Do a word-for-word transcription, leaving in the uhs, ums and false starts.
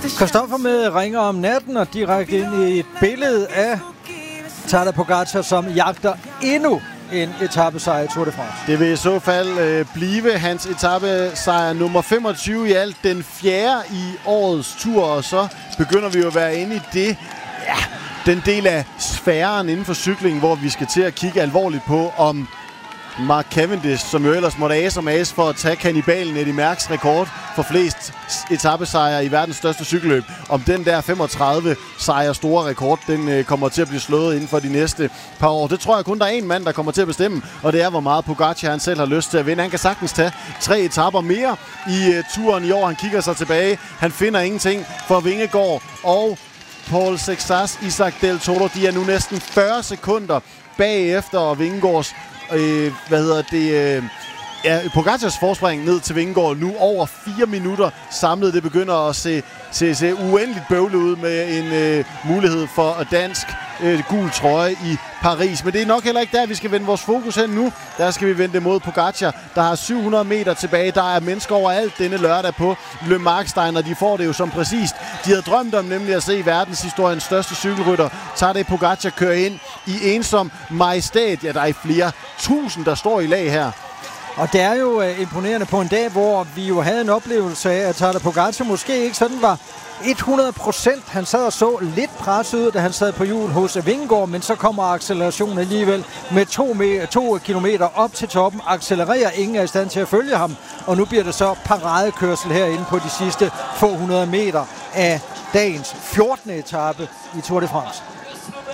Christoffer med ringer om natten og direkte ind i et billede af Tadej Pogačar, som jagter endnu en etapesejr i Tour de France. Det vil i så fald øh, blive hans etapesejr nummer femogtyve i alt, den fjerde i årets tur, og så begynder vi jo at være inde i det, ja, den del af sfæren inden for cykling, hvor vi skal til at kigge alvorligt på, om Mark Cavendish, som jo ellers måtte ase som ase for at tage kannibalen Eddy Merckx rekord for flest etapesejre i verdens største cykelløb, om den der femogtredive sejre store rekord, den øh, kommer til at blive slået inden for de næste par år. Det tror jeg kun, der er en mand, der kommer til at bestemme, og det er, hvor meget Pogačar han selv har lyst til at vinde. Han kan sagtens tage tre etaper mere i øh, turen i år. Han kigger sig tilbage. Han finder ingenting for Vingegaard og Paul Sexas, Isaac Del Toro. De er nu næsten fyrre sekunder bagefter, og Vingegaards Øh, hvad hedder det? Øh, ja, Pogacars forspring ned til Vingegaard nu over fire minutter samlet. Det begynder at se, se, se uendeligt bøvlet ud med en øh, mulighed for dansk øh, gul trøje i Paris. Men det er nok heller ikke der, vi skal vende vores fokus hen nu. Der skal vi vende mod Pogačar, der har syv hundrede meter tilbage. Der er mennesker overalt denne lørdag på Le Markstein, og de får det jo som præcist. De havde drømt om nemlig at se verdenshistoriens største cykelrytter, Tadej Pogačar, køre ind i ensom majestæt. Ja, der er flere tusind, der står i lag her. Og det er jo uh, imponerende på en dag, hvor vi jo havde en oplevelse af, at Tadej Pogačar måske ikke sådan var hundrede procent. Han sad og så lidt presset ud, da han sad på hjul hos Vingegaard, men så kommer accelerationen alligevel med to, med, to kilometer op til toppen. Accelererer, ingen er i stand til at følge ham, og nu bliver det så paradekørsel herinde på de sidste få hundrede meter af dagens fjortende etape i Tour de France.